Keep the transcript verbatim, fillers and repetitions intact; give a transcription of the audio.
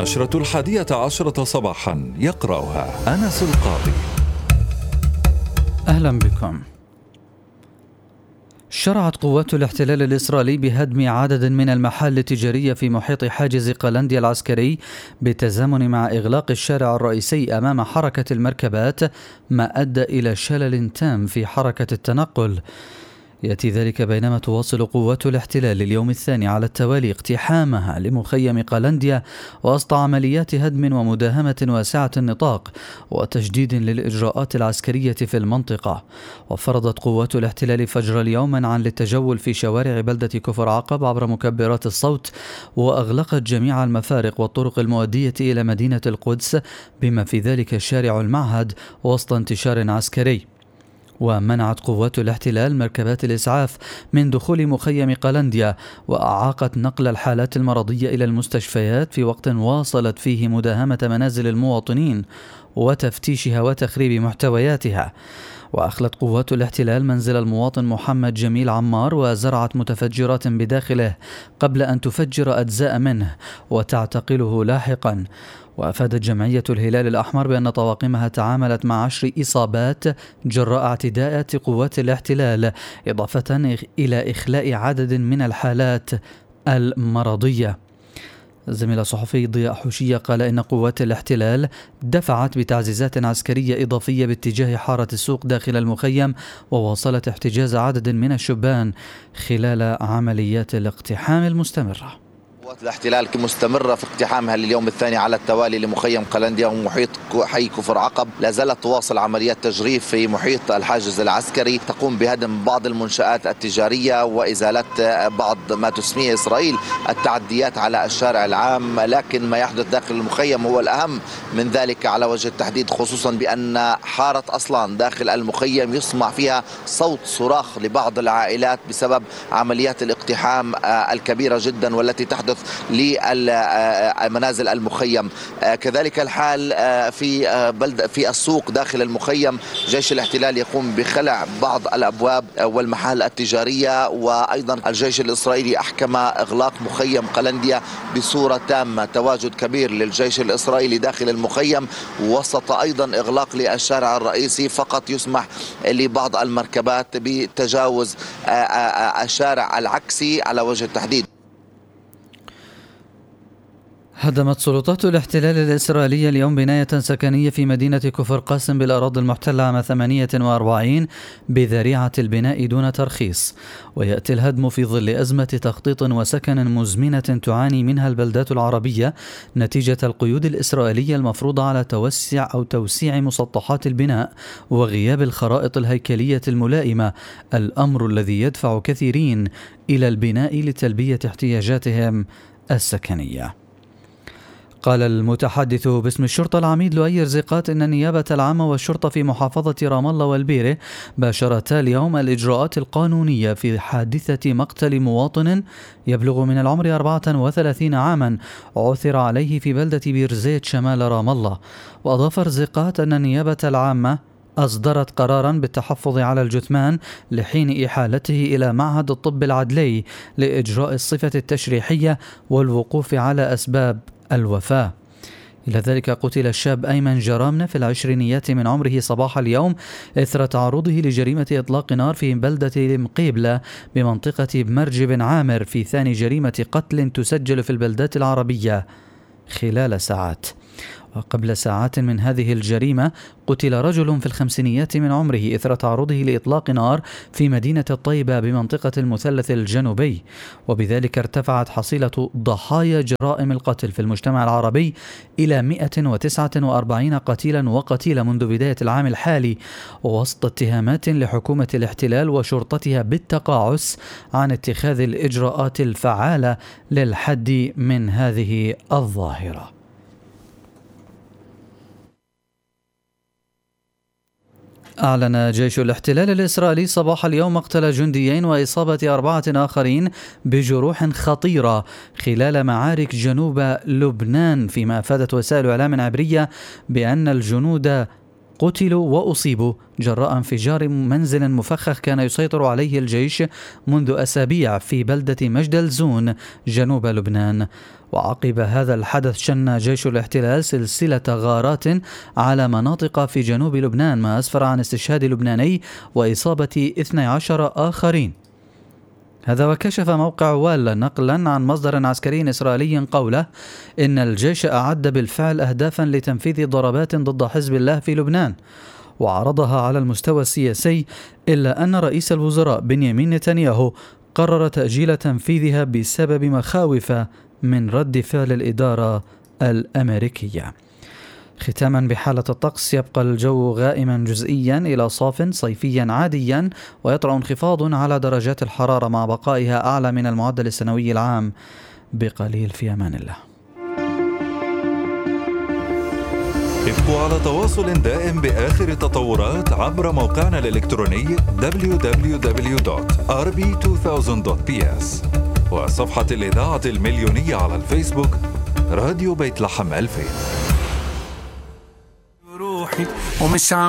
النشرة الحادية عشرة صباحا، يقرأها أنس القاضي. أهلا بكم. شرعت قوات الاحتلال الإسرائيلي بهدم عدد من المحال التجارية في محيط حاجز قلنديا العسكري بالتزامن مع إغلاق الشارع الرئيسي أمام حركة المركبات، ما أدى إلى شلل تام في حركة التنقل. يأتي ذلك بينما تواصل قوات الاحتلال اليوم الثاني على التوالي اقتحامها لمخيم قلنديا وسط عمليات هدم ومداهمة واسعة النطاق وتجديد للإجراءات العسكرية في المنطقة. وفرضت قوات الاحتلال فجر اليوم منعا للتجول في شوارع بلدة كفر عقب عبر مكبرات الصوت، وأغلقت جميع المفارق والطرق المؤدية إلى مدينة القدس بما في ذلك شارع المعهد وسط انتشار عسكري. ومنعت قوات الاحتلال مركبات الإسعاف من دخول مخيم قلنديا، وأعاقت نقل الحالات المرضية إلى المستشفيات في وقت واصلت فيه مداهمة منازل المواطنين وتفتيشها وتخريب محتوياتها. وأخلت قوات الاحتلال منزل المواطن محمد جميل عمار وزرعت متفجرات بداخله قبل أن تفجر أجزاء منه وتعتقله لاحقا. وأفادت جمعية الهلال الأحمر بأن طواقمها تعاملت مع عشر إصابات جراء اعتداءات قوات الاحتلال، إضافة إلى إخلاء عدد من الحالات المرضية. زميل الصحفي ضياء حوشية قال إن قوات الاحتلال دفعت بتعزيزات عسكرية إضافية باتجاه حارة السوق داخل المخيم، وواصلت احتجاز عدد من الشبان خلال عمليات الاقتحام المستمرة. قوات الاحتلال مستمرة في اقتحامها لليوم الثاني على التوالي لمخيم قلنديا ومحيط حي كفر عقب. لا زالت تواصل عمليات تجريف في محيط الحاجز العسكري، تقوم بهدم بعض المنشآت التجارية وإزالة بعض ما تسميه إسرائيل التعديات على الشارع العام، لكن ما يحدث داخل المخيم هو الأهم من ذلك على وجه التحديد، خصوصا بأن حارة أصلان داخل المخيم يسمع فيها صوت صراخ لبعض العائلات بسبب عمليات الاقتحام الكبيرة جدا والتي تحدث لمنازل المخيم. كذلك الحال في بلد في السوق داخل المخيم، جيش الاحتلال يقوم بخلع بعض الأبواب والمحال التجارية، وأيضا الجيش الإسرائيلي أحكم إغلاق مخيم قلنديا بصورة تامة. تواجد كبير للجيش الإسرائيلي داخل المخيم، وسط أيضا إغلاق للشارع الرئيسي، فقط يسمح لبعض المركبات بتجاوز الشارع العكسي على وجه التحديد. هدمت سلطات الاحتلال الإسرائيلي اليوم بناية سكنية في مدينة كفر قاسم بالأراضي المحتلة عام ثمانية وأربعين بذريعة البناء دون ترخيص. ويأتي الهدم في ظل أزمة تخطيط وسكن مزمنة تعاني منها البلدات العربية نتيجة القيود الإسرائيلية المفروضة على توسع أو توسيع مسطحات البناء وغياب الخرائط الهيكلية الملائمة، الأمر الذي يدفع كثيرين إلى البناء لتلبية احتياجاتهم السكنية. قال المتحدث باسم الشرطة العميد لؤي رزيقات إن النيابة العامة والشرطة في محافظة رام الله والبيرة باشرتا اليوم الإجراءات القانونية في حادثة مقتل مواطن يبلغ من العمر أربعة وثلاثين عاما عثر عليه في بلدة بيرزيت شمال رام الله. وأضاف رزيقات أن النيابة العامة أصدرت قرارا بالتحفظ على الجثمان لحين إحالته إلى معهد الطب العدلي لإجراء الصفة التشريحية والوقوف على أسباب الوفاة. إلى ذلك قتل الشاب أيمن جرامنة في العشرينيات من عمره صباح اليوم إثر تعرضه لجريمة إطلاق نار في بلدة المقيبلة بمنطقة بمرج بن عامر في ثاني جريمة قتل تسجل في البلدات العربية خلال ساعات. وقبل ساعات من هذه الجريمة قتل رجل في الخمسينيات من عمره إثر تعرضه لإطلاق نار في مدينة الطيبة بمنطقة المثلث الجنوبي، وبذلك ارتفعت حصيلة ضحايا جرائم القتل في المجتمع العربي إلى مئة وتسعة وأربعين قتيلا وقتيلا منذ بداية العام الحالي، وسط اتهامات لحكومة الاحتلال وشرطتها بالتقاعس عن اتخاذ الإجراءات الفعالة للحد من هذه الظاهرة. أعلن جيش الاحتلال الإسرائيلي صباح اليوم مقتل جنديين وإصابة أربعة آخرين بجروح خطيرة خلال معارك جنوب لبنان، فيما أفادت وسائل إعلام عبرية بأن الجنود قتلوا وأصيبوا جراء انفجار منزل مفخخ كان يسيطر عليه الجيش منذ أسابيع في بلدة مجدل زون جنوب لبنان. وعقب هذا الحدث شن جيش الاحتلال سلسلة غارات على مناطق في جنوب لبنان، ما أسفر عن استشهاد لبناني وإصابة اثني عشر آخرين. هذا وكشف موقع وال نقلا عن مصدر عسكري إسرائيلي قوله إن الجيش أعد بالفعل أهدافا لتنفيذ ضربات ضد حزب الله في لبنان وعرضها على المستوى السياسي، إلا أن رئيس الوزراء بنيامين نتنياهو قرر تأجيل تنفيذها بسبب مخاوف من رد فعل الإدارة الأمريكية. ختاما بحالة الطقس، يبقى الجو غائما جزئيا إلى صاف صيفيا عاديا، ويطرأ انخفاض على درجات الحرارة مع بقائها أعلى من المعدل السنوي العام بقليل. في أمان الله. ابقوا على تواصل دائم بآخر التطورات عبر موقعنا الإلكتروني دبليو دبليو دبليو دوت آر بي ألفين دوت بي إس وصفحة الإذاعة المليونية على الفيسبوك راديو بيت لحم ألفين.